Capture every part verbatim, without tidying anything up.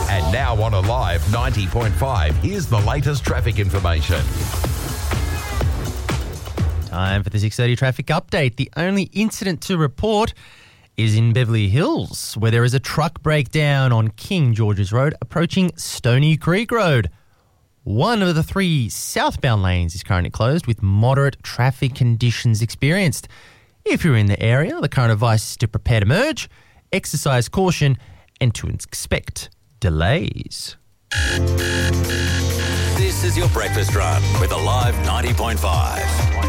And now on Alive ninety point five, here's the latest traffic information. Time for the six thirty traffic update. The only incident to report is in Beverly Hills, where there is a truck breakdown on King George's Road approaching Stony Creek Road. One of the three southbound lanes is currently closed with moderate traffic conditions experienced. If you're in the area, the current advice is to prepare to merge, exercise caution, and to expect delays. This is your breakfast run with Alive ninety point five.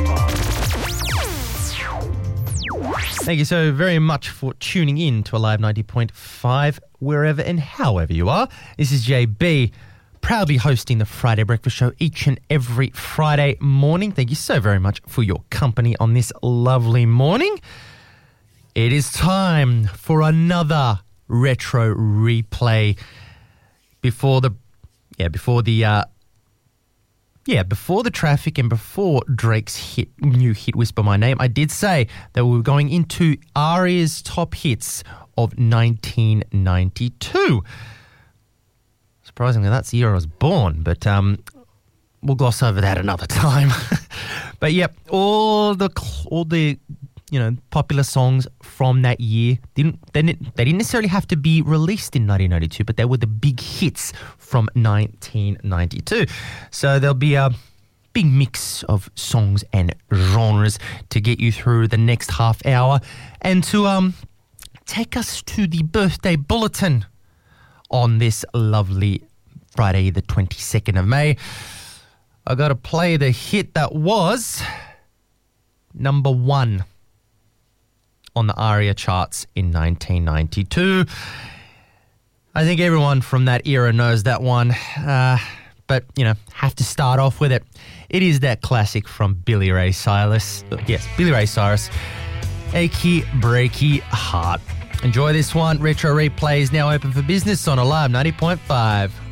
Thank you so very much for tuning in to Alive ninety point five, wherever and however you are. This is J B, proudly hosting the Friday Breakfast Show each and every Friday morning. Thank you so very much for your company on this lovely morning. It is time for another retro replay before the, yeah, before the, uh, yeah, before the traffic and before Drake's hit, new hit Whisper My Name. I did say that we were going into Aria's top hits of nineteen ninety-two. Surprisingly, that's the year I was born, but um, we'll gloss over that another time. But yep, all the all the you know popular songs from that year didn't they didn't, they didn't necessarily have to be released in nineteen ninety-two, but they were the big hits from nineteen ninety-two. So there'll be a big mix of songs and genres to get you through the next half hour and to um take us to the birthday bulletin on this lovely Friday, the twenty-second of May. I got to play the hit that was number one on the Aria charts in nineteen ninety-two. I think everyone from that era knows that one, uh, but, you know, have to start off with it. It is that classic from Billy Ray Cyrus. Yes, Billy Ray Cyrus. Achy Breaky Heart. Enjoy this one. Retro Replay is now open for business on Alive ninety point five.